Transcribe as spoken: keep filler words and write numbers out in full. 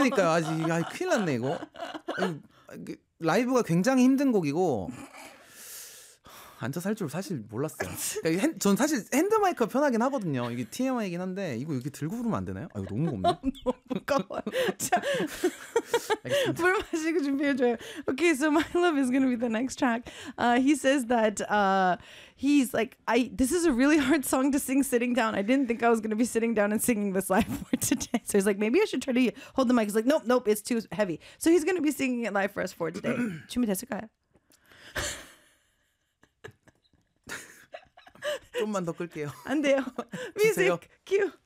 그러니까요. 아직 아, 큰일 났네 이거. 아니, 라이브가 굉장히 힘든 곡이고 앉아서 할 줄 사실 몰랐어요. 그러니까 핸, 전 사실 핸드마이크가 편하긴 하거든요. 이게 티엠아이이긴 한데 이거 이렇게 들고 부르면 안 되나요? 아, 이거 너무 무겁네. 너무 무거워요. 자, 물 마시고 준비해줘요. Okay, so My Love is going to be the next track. Uh, he says that uh, he's like, I. This is a really hard song to sing sitting down. I didn't think I was going to be sitting down and singing this live for today. So he's like, maybe I should try to hold the mic. He's like, nope, nope, it's too heavy. So he's going to be singing it live for us for today. 준비됐을까요? 좀만 더 끌게요. 안 돼요. 뮤직 큐.